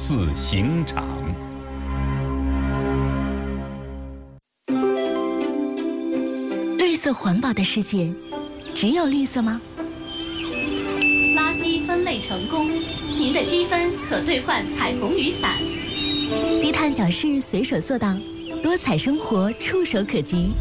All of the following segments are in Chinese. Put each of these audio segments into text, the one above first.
似刑场。 绿色环保的世界，只有绿色吗？ 垃圾分类成功，您的积分可兑换彩虹雨伞。 低碳小事随手做到，多彩生活触手可及。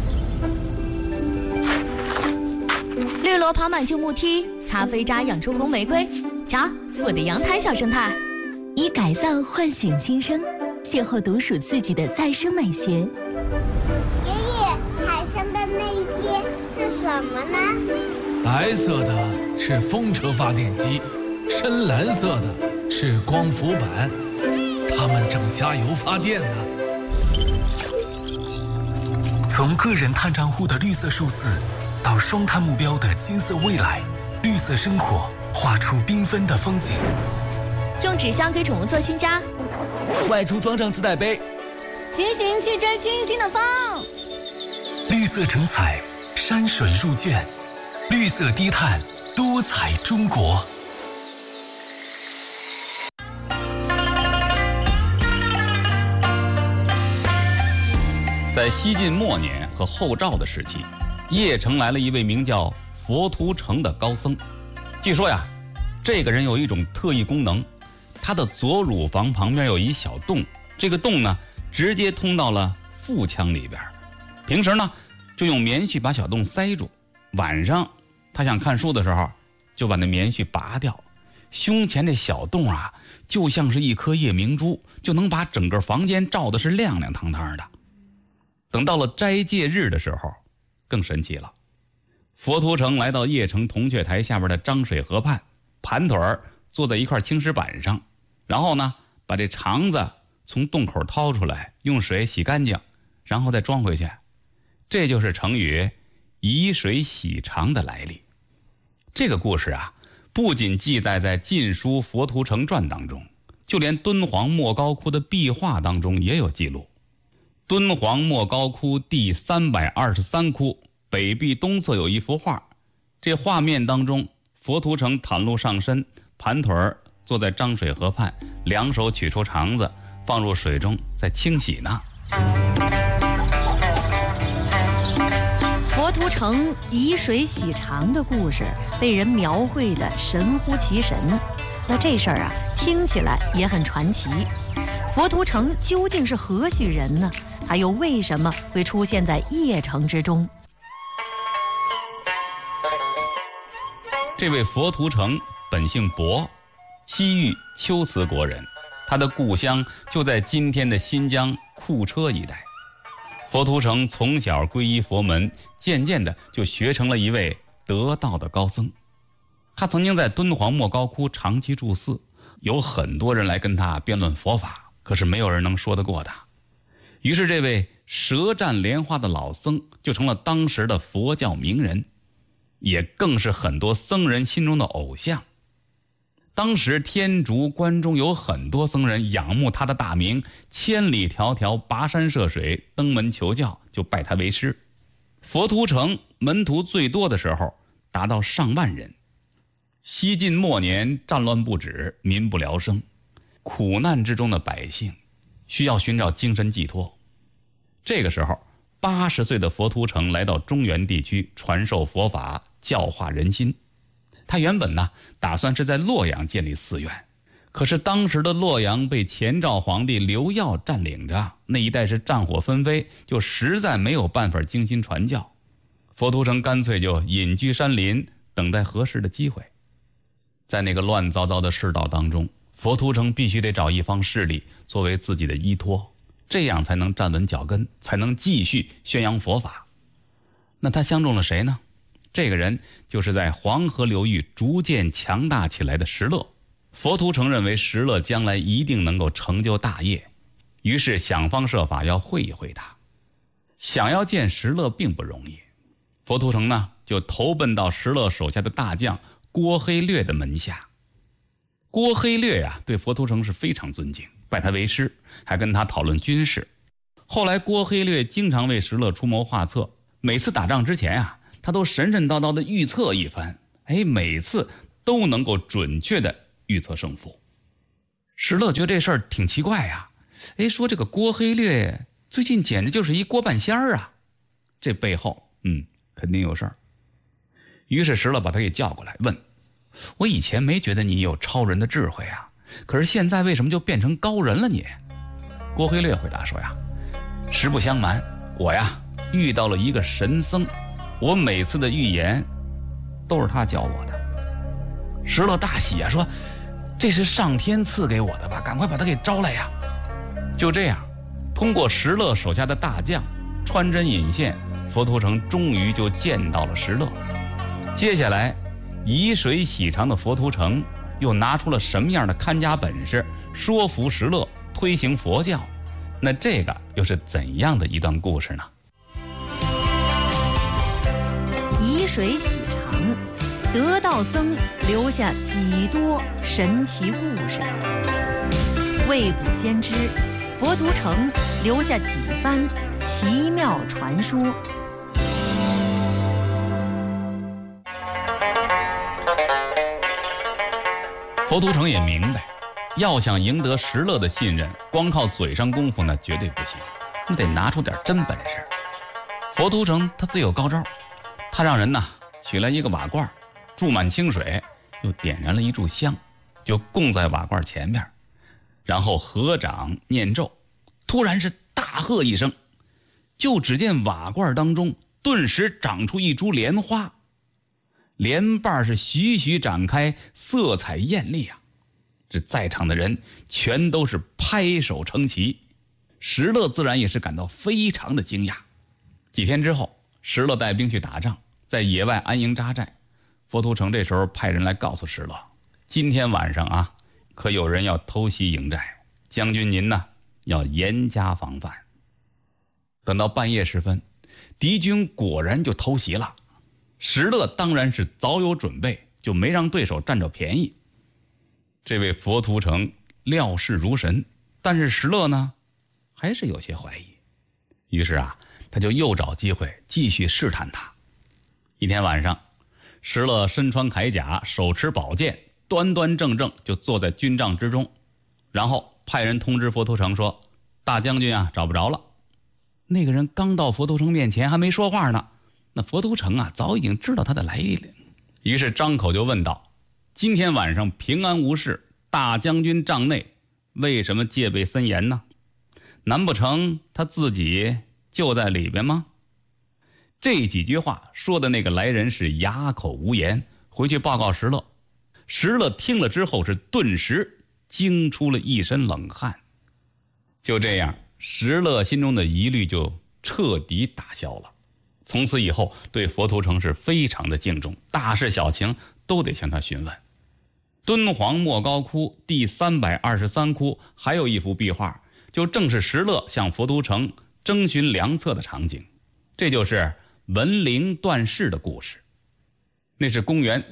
绿萝爬满旧木梯，咖啡渣养出红玫瑰。瞧，我的阳台小生态。 以改造唤醒新生，邂逅独属自己的再生美学。 爷爷，海上的那些是什么呢？ 白色的是风车发电机，深蓝色的是光伏板，它们正加油发电呢。 从个人碳账户的绿色数字，到双碳目标的金色未来，绿色生活画出缤纷的风景。 用纸箱给宠物做新家， 外出装上自带杯， 骑行去追清新的风。 绿色成彩，山水入卷，绿色低碳，多彩中国。 在西晋末年和后赵的时期，邺城来了一位名叫佛图澄的高僧。据说呀，这个人有一种特异功能，他的左乳房旁边有一小洞，这个洞呢直接通到了腹腔里边。平时呢就用棉絮把小洞塞住，晚上他想看书的时候就把那棉絮拔掉，胸前这小洞啊就像是一颗夜明珠，就能把整个房间照的是亮亮堂堂的。等到了斋戒日的时候更神奇了，佛图澄来到邺城铜雀台下边的漳水河畔，盘腿儿坐在一块青石板上，然后呢把这肠子从洞口掏出来，用水洗干净，然后再装回去。这就是成语以水洗肠的来历。这个故事啊不仅记载在《晋书·佛图澄传》当中，就连敦煌莫高窟的壁画当中也有记录。敦煌莫高窟第323窟北壁东侧有一幅画，这画面当中佛图澄袒露上身，盘腿儿坐在漳水河畔，两手取出肠子放入水中在清洗呢。 佛图澄以水洗肠的故事被人描绘的神乎其神，那这事儿啊听起来也很传奇。佛图澄究竟是何许人呢？他又为什么会出现在邺城之中？ 这位佛图澄本姓薄，西域龟兹国人，他的故乡就在今天的新疆库车一带。佛图澄从小皈依佛门，渐渐的就学成了一位得道的高僧。他曾经在敦煌莫高窟长期住寺，有很多人来跟他辩论佛法，可是没有人能说得过他。于是这位舌战莲花的老僧就成了当时的佛教名人，也更是很多僧人心中的偶像。当时天竺关中有很多僧人仰慕他的大名，千里迢迢跋山涉水登门求教，就拜他为师。佛图澄门徒最多的时候达到上万人。西晋末年战乱不止，民不聊生，苦难之中的百姓需要寻找精神寄托。这个时候80岁的佛图澄来到中原地区传授佛法，教化人心。他原本呢打算是在洛阳建立寺院，可是当时的洛阳被前赵皇帝刘耀占领着，那一带是战火纷飞，就实在没有办法精心传教。佛图澄干脆就隐居山林，等待合适的机会。在那个乱糟糟的世道当中，佛图澄必须得找一方势力作为自己的依托，这样才能站稳脚跟，才能继续宣扬佛法。那他相中了谁呢？这个人就是在黄河流域逐渐强大起来的石勒。佛图澄认为石勒将来一定能够成就大业，于是想方设法要会一会他。想要见石勒并不容易，佛图澄呢就投奔到石勒手下的大将郭黑略的门下。郭黑略呀对佛图澄是非常尊敬，拜他为师，还跟他讨论军事。后来郭黑略经常为石勒出谋划策，每次打仗之前啊他都神神叨叨的预测一番，每次都能够准确的预测胜负。 石勒觉得这事儿挺奇怪呀，说这个郭黑略最近简直就是一郭半仙儿啊，这背后肯定有事儿。于是石勒把他给叫过来问，我以前没觉得你有超人的智慧啊，可是现在为什么就变成高人了你？郭黑略回答说呀，实不相瞒，我呀遇到了一个神僧，我每次的预言都是他教我的。石勒大喜啊，说这是上天赐给我的吧，赶快把他给招来呀。就这样，通过石勒手下的大将穿针引线，佛图澄终于就见到了石勒。接下来以水洗肠的佛图澄又拿出了什么样的看家本事，说服石勒推行佛教？那这个又是怎样的一段故事呢？ 以水洗肠，得道僧留下几多神奇故事？未卜先知，佛图澄留下几番奇妙传说。 佛图澄也明白，要想赢得石勒的信任，光靠嘴上功夫那绝对不行，你得拿出点真本事。佛图澄他自有高招，他让人取来一个瓦罐，注满清水，又点燃了一炷香，就供在瓦罐前面，然后合掌念咒，突然是大喝一声，就只见瓦罐当中顿时长出一株莲花，莲瓣是徐徐展开，色彩艳丽啊！这在场的人全都是拍手称奇，石勒自然也是感到非常的惊讶。几天之后，石勒带兵去打仗，在野外安营扎寨。佛图澄这时候派人来告诉石勒，今天晚上可有人要偷袭营寨，将军您要严加防范。等到半夜时分，敌军果然就偷袭了。石勒当然是早有准备，就没让对手占着便宜。这位佛图澄料事如神，但是石勒呢还是有些怀疑。于是他就又找机会继续试探他。一天晚上，石勒身穿铠甲，手持宝剑，端端正正就坐在军帐之中，然后派人通知佛图澄说，大将军找不着了。那个人刚到佛图澄面前还没说话呢，那佛图澄早已经知道他的来历了，于是张口就问道，今天晚上平安无事，大将军帐内为什么戒备森严呢？难不成他自己就在里边吗？这几句话说的那个来人是哑口无言，回去报告石勒。石勒听了之后是顿时惊出了一身冷汗。就这样，石勒心中的疑虑就彻底打消了。从此以后，对佛图澄是非常的敬重，大事小情都得向他询问。敦煌莫高窟第323窟还有一幅壁画，就正是石勒向佛图澄征询良策的场景，这就是文陵断氏的故事。那是公元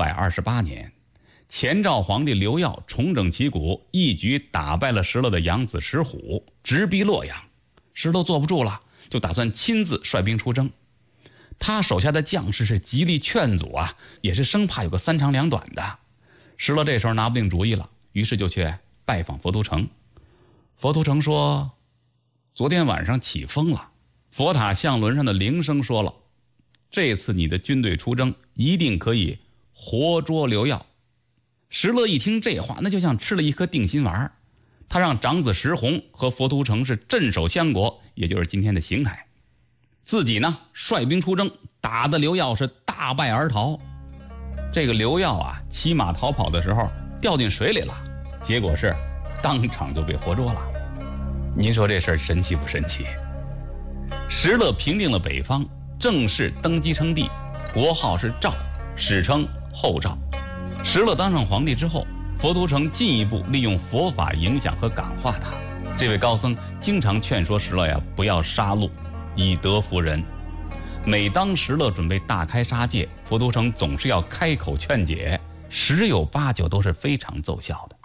328年，前赵皇帝刘耀重整旗鼓，一举打败了石勒的养子石虎，直逼洛阳。石勒坐不住了，就打算亲自率兵出征。他手下的将士是极力劝阻也是生怕有个三长两短的。石勒这时候拿不定主意了，于是就去拜访佛图澄。佛图澄说，昨天晚上起风了，佛塔相轮上的铃声说了，这次你的军队出征一定可以活捉刘耀。石勒一听这话，那就像吃了一颗定心丸。他让长子石弘和佛图澄是镇守相国，也就是今天的邢台，自己呢率兵出征，打得刘耀是大败而逃。这个刘耀骑马逃跑的时候掉进水里了，结果是当场就被活捉了。您说这事儿神奇不神奇？石勒平定了北方，正式登基称帝，国号是赵，史称后赵。石勒当上皇帝之后，佛图澄进一步利用佛法影响和感化他。这位高僧经常劝说石勒不要杀戮，以德服人。每当石勒准备大开杀戒，佛图澄总是要开口劝解，十有八九都是非常奏效的。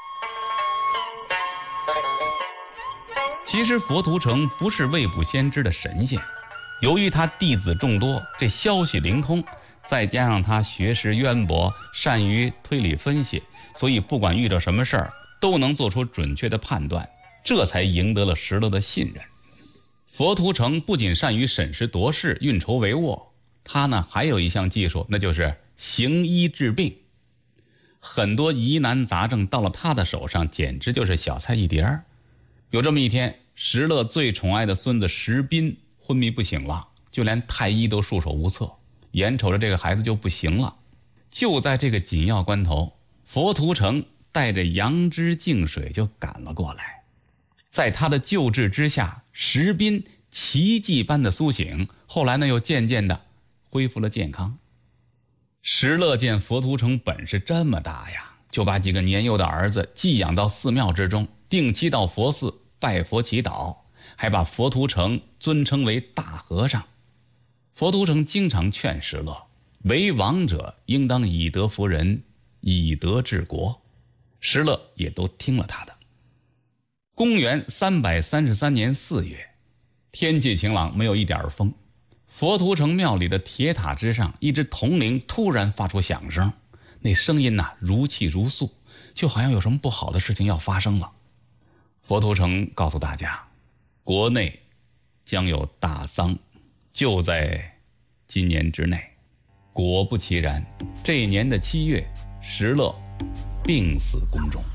其实佛图澄不是未卜先知的神仙，由于他弟子众多，这消息灵通，再加上他学识渊博，善于推理分析，所以不管遇到什么事儿， 都能做出准确的判断，这才赢得了石勒的信任。佛图澄不仅善于审时度势、运筹帷幄，他呢还有一项技术，那就是行医治病。很多疑难杂症到了他的手上，简直就是小菜一碟。有这么一天，石勒最宠爱的孙子石斌昏迷不醒了，就连太医都束手无策，眼瞅着这个孩子就不行了。就在这个紧要关头，佛图澄带着杨枝净水就赶了过来。在他的救治之下，石斌奇迹般的苏醒，后来呢又渐渐的恢复了健康。石勒见佛图澄本事这么大呀，就把几个年幼的儿子寄养到寺庙之中，定期到佛寺拜佛祈祷，还把佛图澄尊称为大和尚。佛图澄经常劝石勒，为王者应当以德服人，以德治国。石勒也都听了他的。公元333年4月，天气晴朗，没有一点风。佛图澄庙里的铁塔之上，一只铜铃突然发出响声，那声音如泣如诉，就好像有什么不好的事情要发生了。佛图澄告诉大家，国内将有大丧，就在今年之内。果不其然，这一年的7月，石勒病死宫中。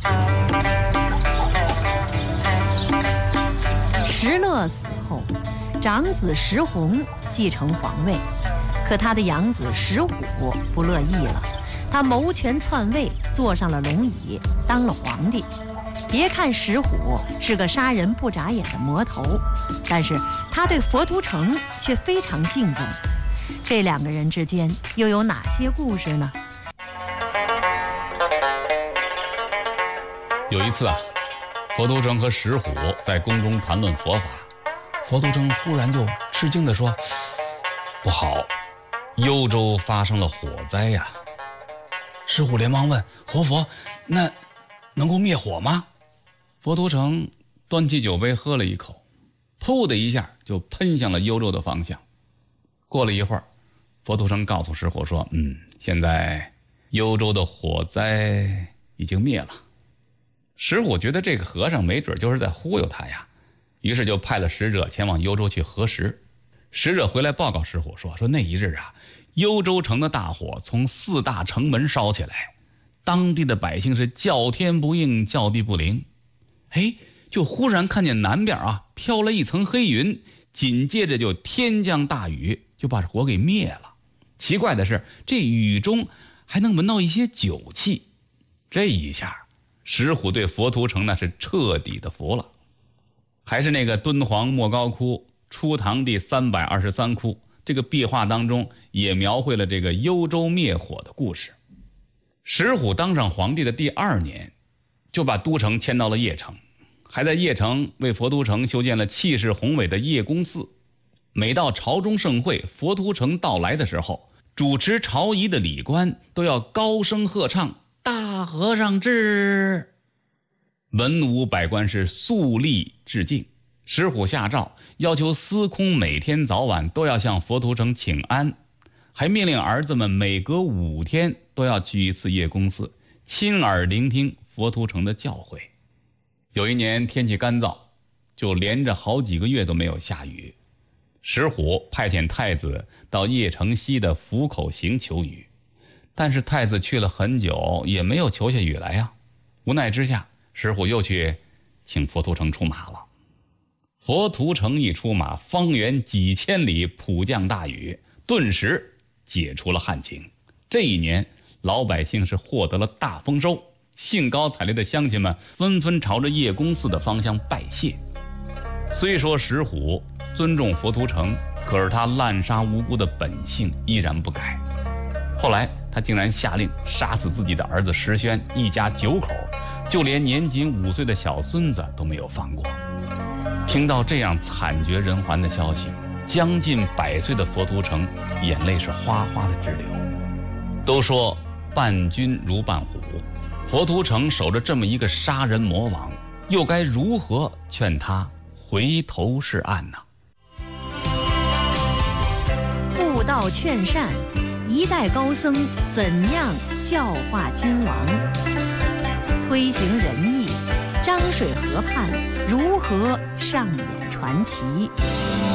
石勒死后，长子石弘继承皇位，可他的养子石虎不乐意了，他谋权篡位，坐上了龙椅，当了皇帝。别看石虎是个杀人不眨眼的魔头，但是他对佛图澄却非常敬重。这两个人之间又有哪些故事呢？ 有一次佛图澄和石虎在宫中谈论佛法，佛图澄忽然就吃惊地说：“不好，幽州发生了火灾呀！”石虎连忙问：“活佛，那能够灭火吗？”佛图澄端起酒杯喝了一口，噗的一下就喷向了幽州的方向。过了一会儿，佛图澄告诉石虎说：“现在幽州的火灾已经灭了。”石虎觉得这个和尚没准就是在忽悠他呀，于是就派了使者前往幽州去核实。使者回来报告石虎说那一日幽州城的大火从4大城门烧起来，当地的百姓是叫天不应，叫地不灵。就忽然看见南边飘了一层黑云，紧接着就天降大雨，就把火给灭了。奇怪的是，这雨中还能闻到一些酒气。这一下石虎对佛图澄那是彻底的服了。还是那个敦煌莫高窟初唐第323窟，这个壁画当中也描绘了这个幽州灭火的故事。石虎当上皇帝的第2年，就把都城迁到了邺城，还在邺城为佛图澄修建了气势宏伟的邺公寺。每到朝中盛会，佛图澄到来的时候，主持朝仪的礼官都要高声喝唱：“大和尚至！”文武百官是肃立致敬。石虎下诏，要求司空每天早晚都要向佛图澄请安，还命令儿子们每隔5天都要去一次邺公寺，亲耳聆听佛图澄的教诲。有一年天气干燥，就连着好几个月都没有下雨。石虎派遣太子到邺城西的府口行求雨，但是太子去了很久也没有求下雨来呀。无奈之下，石虎又去请佛图澄出马了。佛图澄一出马，方圆几千里普降大雨，顿时解除了旱情。这一年老百姓是获得了大丰收，兴高采烈的乡亲们纷纷朝着邺公寺的方向拜谢。虽说石虎尊重佛图澄，可是他滥杀无辜的本性依然不改。后来他竟然下令杀死自己的儿子石宣一家9口，就连年仅5岁的小孙子都没有放过。听到这样惨绝人寰的消息，将近100岁的佛图澄眼泪是哗哗的直流。都说伴君如伴虎，佛图澄守着这么一个杀人魔王，又该如何劝他回头是岸呢？ 布道劝善，一代高僧怎样教化君王？ 推行仁义，漳水河畔如何上演传奇？